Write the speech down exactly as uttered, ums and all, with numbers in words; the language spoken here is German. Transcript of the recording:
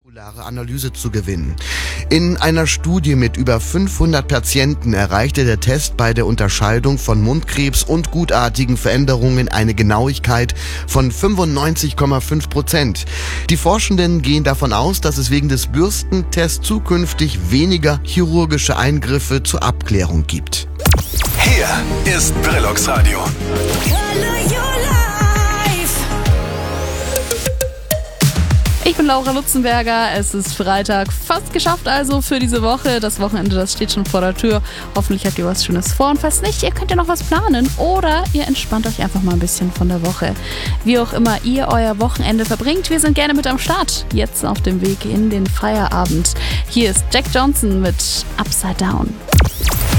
Analyse zu gewinnen. In einer Studie mit über fünfhundert Patienten erreichte der Test bei der Unterscheidung von Mundkrebs und gutartigen Veränderungen eine Genauigkeit von fünfundneunzig Komma fünf Prozent. Die Forschenden gehen davon aus, dass es wegen des Bürstentests zukünftig weniger chirurgische Eingriffe zur Abklärung gibt. Hier ist Brillux Radio. Ich bin Laura Lutzenberger, es ist Freitag, fast geschafft also für diese Woche. Das Wochenende, das steht schon vor der Tür. Hoffentlich habt ihr was Schönes vor und falls nicht, ihr könnt ja noch was planen oder ihr entspannt euch einfach mal ein bisschen von der Woche. Wie auch immer ihr euer Wochenende verbringt, wir sind gerne mit am Start. Jetzt auf dem Weg in den Feierabend. Hier ist Jack Johnson mit Upside Down.